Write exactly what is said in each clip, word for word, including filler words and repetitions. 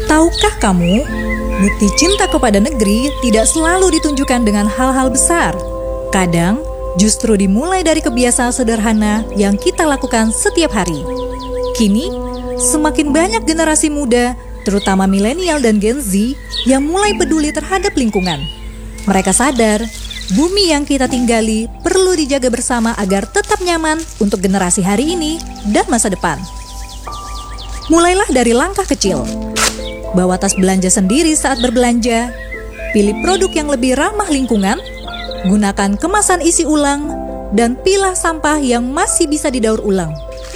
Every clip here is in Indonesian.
Tahukah kamu, bukti cinta kepada negeri tidak selalu ditunjukkan dengan hal-hal besar. Kadang, justru dimulai dari kebiasaan sederhana yang kita lakukan setiap hari. Kini, semakin banyak generasi muda, terutama milenial dan Gen Z, yang mulai peduli terhadap lingkungan. Mereka sadar, bumi yang kita tinggali perlu dijaga bersama agar tetap nyaman untuk generasi hari ini dan masa depan. Mulailah dari langkah kecil. Bawa tas belanja sendiri saat berbelanja. Pilih produk yang lebih ramah lingkungan. Gunakan kemasan isi ulang. Dan pilah sampah yang masih bisa didaur ulang.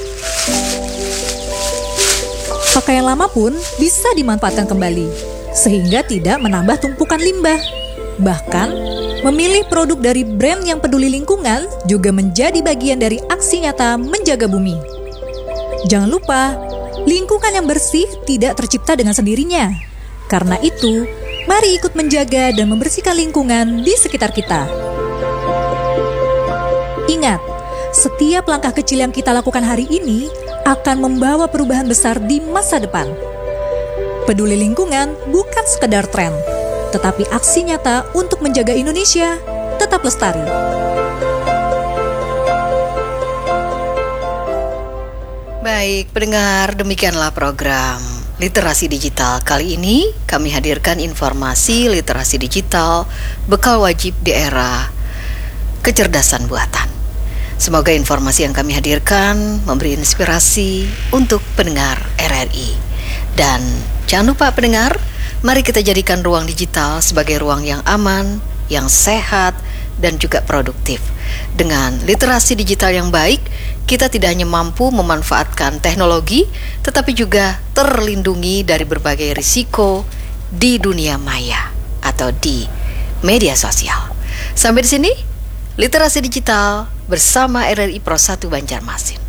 Pakaian lama pun bisa dimanfaatkan kembali, sehingga tidak menambah tumpukan limbah. Bahkan, memilih produk dari brand yang peduli lingkungan juga menjadi bagian dari aksi nyata menjaga bumi. Jangan lupa, lingkungan yang bersih tidak tercipta dengan sendirinya. Karena itu, mari ikut menjaga dan membersihkan lingkungan di sekitar kita. Ingat, setiap langkah kecil yang kita lakukan hari ini akan membawa perubahan besar di masa depan. Peduli lingkungan bukan sekedar tren, tetapi aksi nyata untuk menjaga Indonesia tetap lestari. Baik, pendengar, demikianlah program Literasi Digital. Kali ini kami hadirkan informasi literasi digital, bekal wajib di era kecerdasan buatan. Semoga informasi yang kami hadirkan memberi inspirasi untuk pendengar R R I. Dan jangan lupa pendengar, mari kita jadikan ruang digital sebagai ruang yang aman, yang sehat, dan juga produktif. Dengan literasi digital yang baik, kita tidak hanya mampu memanfaatkan teknologi, tetapi juga terlindungi dari berbagai risiko di dunia maya atau di media sosial. Sampai di sini, literasi digital bersama R R I Pro satu Banjarmasin.